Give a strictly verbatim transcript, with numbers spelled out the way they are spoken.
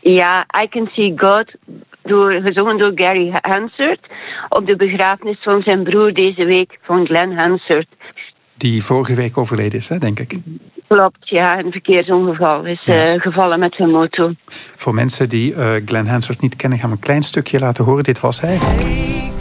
Ja, I Can See God, door, gezongen door Gary Hansard, op de begrafenis van zijn broer deze week, van Glenn Hansard. Die vorige week overleden is, hè, denk ik. Klopt, ja, een verkeersongeval is ja. uh, gevallen met zijn motor. Voor mensen die uh, Glenn Hansard niet kennen, gaan we een klein stukje laten horen. Dit was hij.